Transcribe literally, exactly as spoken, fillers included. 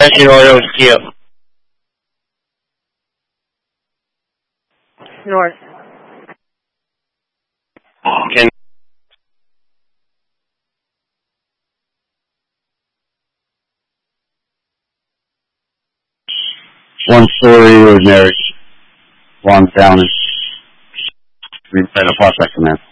Engine oil is Skip. North. Can One story ordinary. One down. We played a plus that command.